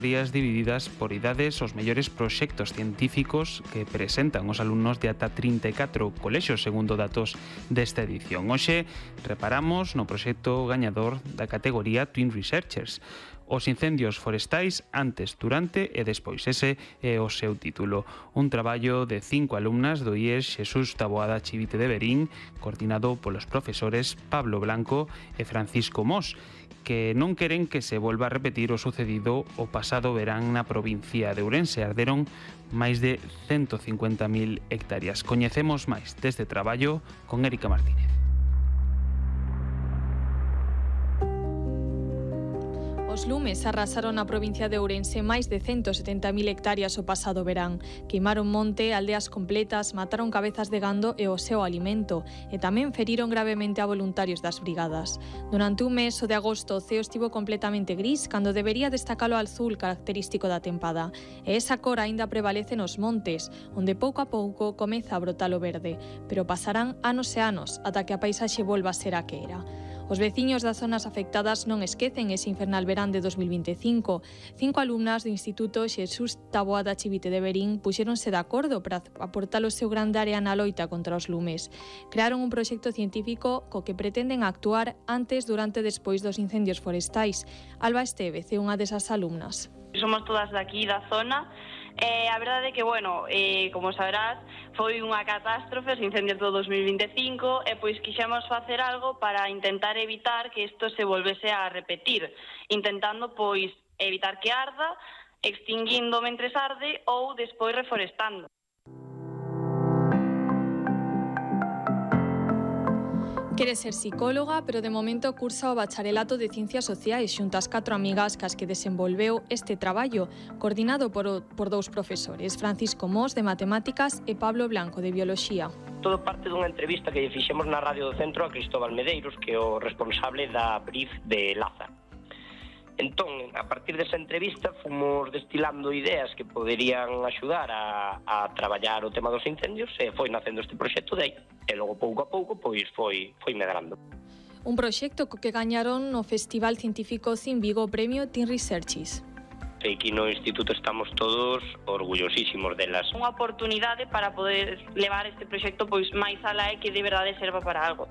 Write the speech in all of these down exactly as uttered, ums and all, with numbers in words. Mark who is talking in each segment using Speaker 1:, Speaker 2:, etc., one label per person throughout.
Speaker 1: divididas por idades os mellores proxectos científicos que presentan os alumnos de ata trinta e catro colexios, segundo datos desta edición. Hoxe reparamos no proxecto gañador da categoría Twin Researchers, os incendios forestais antes, durante e despois. Ese é o seu título. Un traballo de cinco alumnas do I E S Xesús Taboada Chivite de Verín, coordinado polos profesores Pablo Blanco e Francisco Mos, que non queren que se volva a repetir o sucedido o pasado verán na provincia de Ourense. Arderon máis de ciento cincuenta mil hectáreas. Coñecemos máis deste traballo con Érica Martínez.
Speaker 2: Os lumes arrasaron na provincia de Ourense máis de ciento setenta mil hectáreas o pasado verán. Queimaron monte, aldeas completas, mataron cabezas de gando e o seu alimento, e tamén feriron gravemente a voluntarios das brigadas. Durante un mes, o de agosto, o ceo estivo completamente gris, cando debería destacar o azul característico da tempada. E esa cor aínda prevalece nos montes, onde pouco a pouco comeza a brotar o verde, pero pasarán anos e anos ata que a paisaxe volva a ser a que era. Os veciños das zonas afectadas non esquecen ese infernal verán de dos mil vinte e cinco. Cinco alumnas do Instituto Xesús Taboada Chivite de Verín puxéronse de acordo para aportar o seu grande área na loita contra os lumes. Crearon un proxecto científico co que pretenden actuar antes, durante e despois dos incendios forestais. Alba Estevez é unha desas alumnas.
Speaker 3: Somos todas daqui da zona. Eh, a verdade é que, bueno, eh, como saberás, foi unha catástrofe os incendios do dos mil vinte e cinco e pois quixemos facer algo para intentar evitar que isto se volvese a repetir, intentando pois evitar que arda, extinguindo mentres arde ou despois reforestando.
Speaker 2: Quere ser psicóloga, pero de momento cursa o bacharelato de Ciencias Sociais xunto ás catro amigas cas que desenvolveu este traballo, coordinado por, o, por dous profesores, Francisco Mos, de Matemáticas, e Pablo Blanco, de Bioloxía.
Speaker 4: Todo parte dunha entrevista que lle fixemos na Radio do Centro a Cristóbal Medeiros, que é o responsable da B R I F de Lázaro. Entón, a partir desa entrevista, fomos destilando ideas que poderían axudar a, a traballar o tema dos incendios e foi nacendo este proxecto de aí. E logo, pouco a pouco, pois foi, foi medrando.
Speaker 2: Un proxecto co que gañaron no Festival Científico Cin Vigo o premio Twin Researchers.
Speaker 4: E aquí no Instituto estamos todos orgullosísimos delas.
Speaker 3: Unha oportunidade para poder levar este proxecto pois máis alá e que de verdade serva para algo.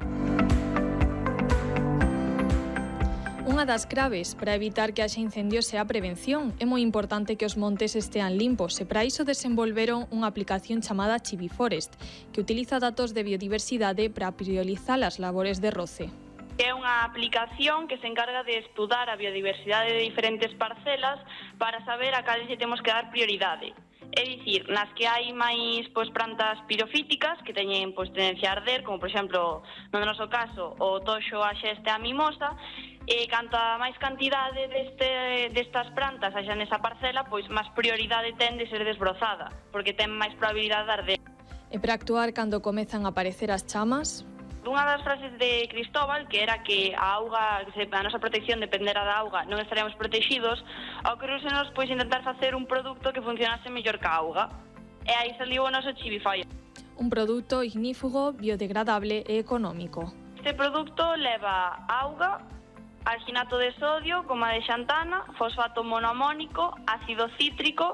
Speaker 2: Unha das claves para evitar que haxa incendios é a prevención. É moi importante que os montes estean limpos e para iso desenvolveron unha aplicación chamada Chiviforest, que utiliza datos de biodiversidade para priorizar as labores de roce.
Speaker 3: É unha aplicación que se encarga de estudar a biodiversidade de diferentes parcelas para saber a cales lle temos que dar prioridade. É dicir, nas que hai máis pois, plantas pirofíticas que teñen pois, tendencia a arder, como por exemplo, no noso caso, o toxo, a xeste, a mimosa, e canto a máis cantidade deste, destas plantas haxa nesa parcela, pois máis prioridade ten de ser desbrozada, porque ten máis probabilidade de arder.
Speaker 2: E para actuar cando comezan a aparecer as chamas?
Speaker 3: Unha das frases de Cristóbal, que era que a auga, que a nosa protección dependera da auga, non estaríamos protegidos, ocorreusenos pois intentar facer un produto que funcionase mellor que a auga. E aí saliu o noso Chivify.
Speaker 2: Un produto ignífugo, biodegradable e económico.
Speaker 3: Este produto leva auga, alginato de sodio, goma de xantana, fosfato monoamónico, ácido cítrico,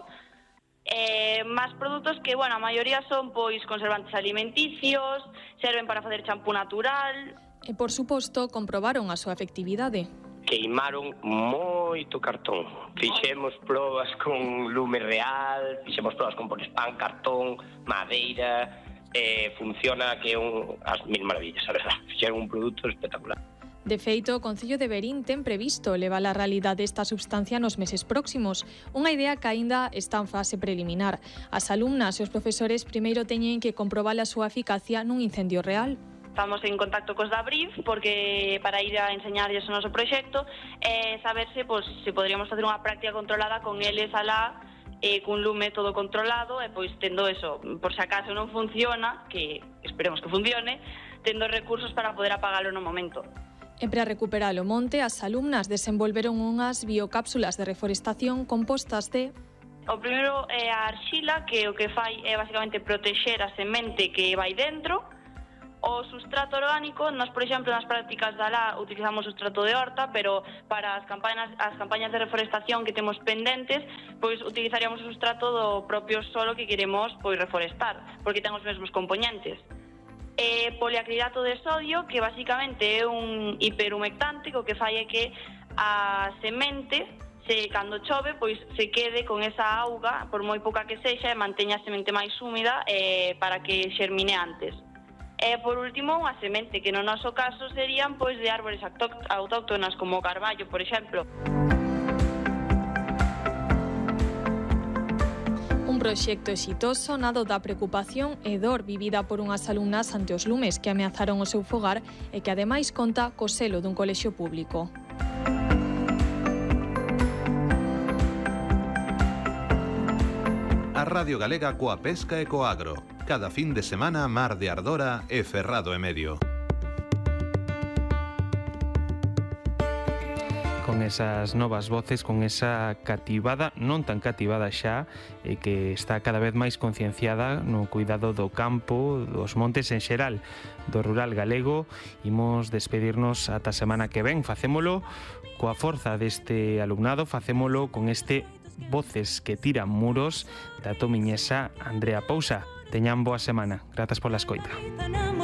Speaker 3: Eh, máis produtos que, bueno, a maioría son pois conservantes alimenticios, serven para facer champú natural.
Speaker 2: E, por suposto, comprobaron a súa efectividade.
Speaker 4: Queimaron moito cartón. Fixemos probas con lume real, fixemos probas con polispán, cartón, madeira, eh, funciona que é un, as mil maravillas, a verdade. Fixeron un produto espectacular.
Speaker 2: De feito, o Concello de Verín ten previsto levar a realidade esta substancia nos meses próximos, unha idea que aínda está en fase preliminar. As alumnas e os profesores primeiro teñen que comprobar a súa eficacia nun incendio real.
Speaker 3: Estamos en contacto cos da B R I F porque para ir a enseñarlles o noso proxecto e saberse pois, se poderíamos facer unha práctica controlada con eles alá, eh, cun lume todo controlado e pois tendo eso, por se acaso non funciona, que esperemos que funcione, tendo recursos para poder apagalo no momento.
Speaker 2: E para recuperar o monte, as alumnas desenvolveron unhas biocápsulas de reforestación compostas de...
Speaker 3: O primeiro é a arxila, que o que fai é basicamente protexer a semente que vai dentro. O sustrato orgánico, nós, por exemplo, nas prácticas da L A utilizamos sustrato de horta, pero para as campañas, as campañas de reforestación que temos pendentes, pois utilizaríamos o sustrato do propio solo que queremos pois reforestar, porque ten os mesmos componentes. E poliaclirato de sodio, que basicamente é un hiperhumectante, que o que fai é que a semente, se cando chove, pois se quede con esa auga, por moi pouca que sexa, e manteña a semente máis húmida eh, para que xermine antes. E, por último, unha semente, que no noso caso serían pois de árbores autóctonas, como o carballo, por exemplo.
Speaker 2: Un proxecto exitoso nado da preocupación e dor vivida por unhas alumnas ante os lumes que ameazaron o seu fogar e que ademais conta co selo dun colexio público.
Speaker 5: A Radio Galega coa pesca e co agro. Cada fin de semana Mar de Ardora e Ferrado e Medio.
Speaker 1: Con esas novas voces, con esa cativada, non tan cativada xa, e que está cada vez máis concienciada no cuidado do campo, dos montes en xeral, do rural galego. Imos despedirnos ata a semana que ven. Facémolo coa forza deste alumnado, facémolo con este Voces que tiran muros da tomiñesa Andrea Pousa. Teñan boa semana. Grazas pola escoita.